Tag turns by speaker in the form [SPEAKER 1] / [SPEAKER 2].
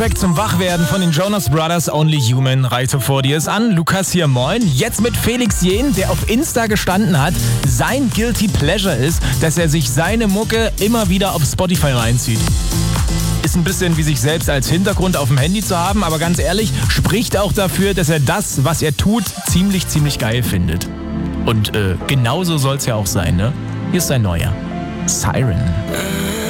[SPEAKER 1] Back zum Wachwerden von den Jonas Brothers, Only Human, reicht vor dir es an. Lukas hier, moin. Jetzt mit Felix Jähn, der auf Insta gestanden hat, sein Guilty Pleasure ist, dass er sich seine Mucke immer wieder auf Spotify reinzieht. Ist ein bisschen wie sich selbst als Hintergrund auf dem Handy zu haben, aber ganz ehrlich, spricht auch dafür, dass er das, was er tut, ziemlich geil findet. Und genauso soll es ja auch sein, ne? Hier ist sein neuer. Siren.